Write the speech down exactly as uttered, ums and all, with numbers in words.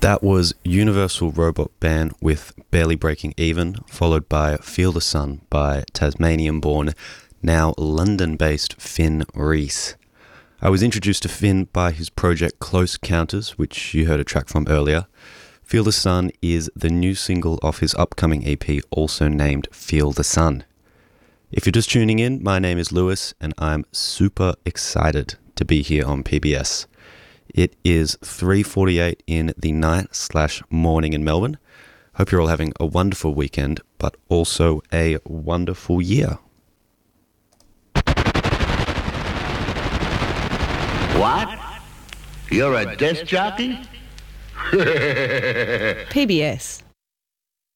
That was Universal Robot Band with Barely Breaking Even, followed by Feel the Sun by Tasmanian-born, now London-based Finn Reese. I was introduced to Finn by his project Close Counters, which you heard a track from earlier. Feel the Sun is the new single off his upcoming E P, also named Feel the Sun. If you're just tuning in, my name is Lewis, and I'm super excited to be here on P B S. It is three forty-eight in the night slash morning in Melbourne. Hope you're all having a wonderful weekend, but also a wonderful year. What? You're a disc jockey? P B S.